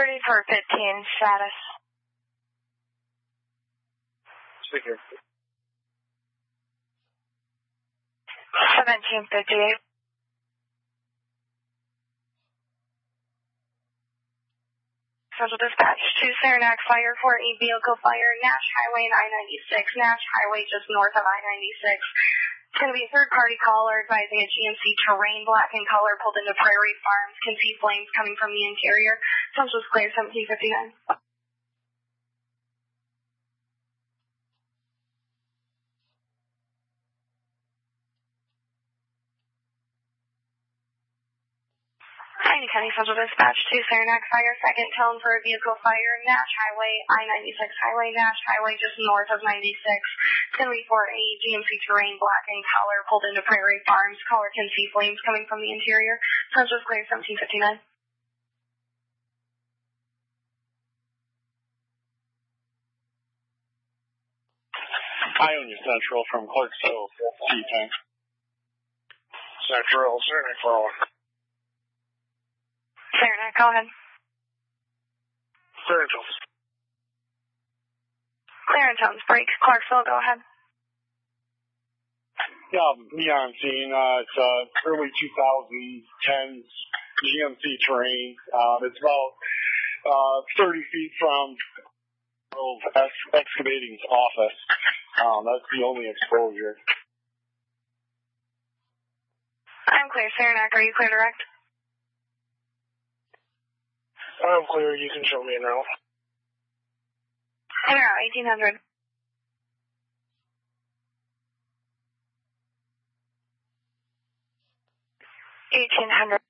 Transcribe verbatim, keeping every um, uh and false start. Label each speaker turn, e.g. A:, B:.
A: thirty-four fifteen, status.
B: Speaker.
A: seventeen fifty-eight. Central Dispatch to Saranac Fire for a vehicle fire, Nash Highway and I ninety-six, Nash Highway just north of I ninety-six. It's going to be a third-party caller advising a G M C Terrain, black in color, pulled into Prairie Farms, can see flames coming from the interior. Central's clear, seventeen fifty-nine. Piney County Central Dispatch to Saranac Fire, second tone for a vehicle fire, Nash Highway, I ninety-six Highway, Nash Highway just north of ninety-six. It's going to be for a G M C Terrain, black in color, pulled into Prairie Farms. Caller can see flames coming from the interior. Central's clear, seventeen fifty-nine.
B: Ionia Central from Clarksville, T-Tank. Central, Saranac Fire.
A: Saranac, go ahead.
B: Central.
A: Clear and tones, break. Clarksville, go ahead.
B: Yeah, me on scene. Uh, it's uh, early twenty tens G M C Terrain. Um, it's about uh, thirty feet from ex- excavating's office. Um, that's the only exposure.
A: I'm clear, Saranac. Are you clear direct?
B: I'm clear. You can show me now.
A: Clear out, eighteen hundred. eighteen hundred.